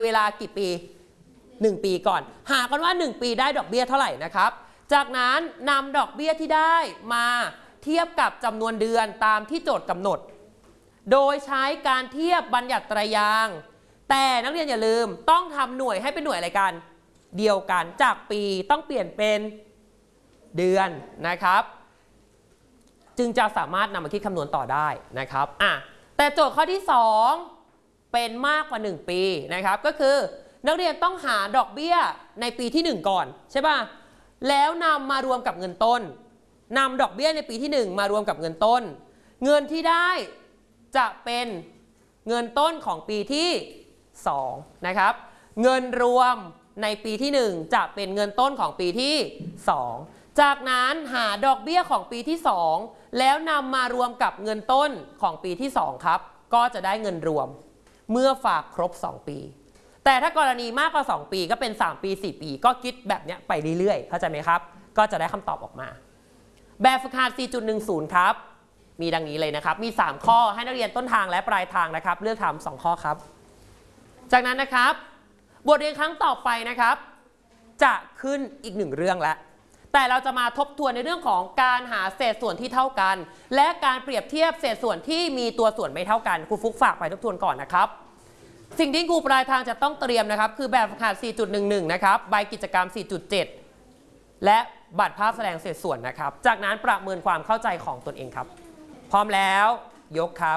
เวลากี่ปี1 ปีก่อนหากันว่า1 ปีได้ดอกเบี้ยเท่าไหร่นะครับจากนั้นนำดอกเบี้ยที่ได้มาเทียบกับจำนวนเดือนตามที่โจทย์กำหนดโดยใช้การเทียบบัญญัติไตรยางค์แต่นักเรียนอย่าลืมต้องทำหน่วยให้เป็นหน่วยอะไรกันเดียวกันจากปีต้องเปลี่ยนเป็นเดือนนะครับจึงจะสามารถนำมาคิดคำนวณต่อได้นะครับแต่โจทย์ข้อที่2เป็นมากกว่า1 ปีนะครับก็คือนักเรียนต้องหาดอกเบี้ยในปีที่1ก่อนใช่ป่ะแล้วนำมารวมกับเงินต้นนำดอกเบี้ยในปีที่1มารวมกับเงินต้นเงินที่ได้จะเป็นเงินต้นของปีที่2นะครับเงินรวมในปีที่1จะเป็นเงินต้นของปีที่2จากนั้นหาดอกเบี้ยของปีที่2แล้วนำมารวมกับเงินต้นของปีที่2ครับก็จะได้เงินรวมเมื่อฝากครบ2 ปีแต่ถ้ากรณีมากกว่า2 ปีก็เป็น3 ปี4 ปีก็คิดแบบนี้ไปเรื่อยๆเข้าใจไหมครับก็จะได้คำตอบออกมาแบบฝึกหัด 4.10 ครับมีดังนี้เลยนะครับมี3 ข้อให้นักเรียนต้นทางและปลายทางนะครับเลือกทำ2 ข้อครับจากนั้นนะครับบทเรียนครั้งต่อไปนะครับจะขึ้นอีก1 เรื่องแล้วแต่เราจะมาทบทวนในเรื่องของการหาเศษส่วนที่เท่ากันและการเปรียบเทียบเศษส่วนที่มีตัวส่วนไม่เท่ากันครูฟุกฝากไปทบทวนก่อนนะครับสิ่งที่ครูปลายทางจะต้องเตรียมนะครับคือแบบฝึกหัด 4.11 นะครับใบกิจกรรม 4.7 และบัตรภาพแสดงเศษส่วนนะครับจากนั้นประเมินความเข้าใจของตนเองครับพร้อมแล้วยกครับ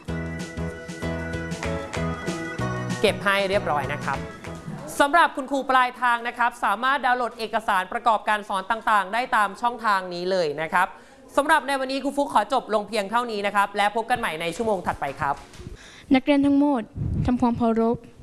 เก็บให้เรียบร้อยนะครับสำหรับคุณครูปลายทางนะครับสามารถดาวน์โหลดเอกสารประกอบการสอนต่างๆได้ตามช่องทางนี้เลยนะครับสำหรับในวันนี้ครูฟุกขอจบลงเพียงเท่านี้นะครับและพบกันใหม่ในชั่วโมงถัดไปครับนักเรียนทั้งหมดทำความเคารพ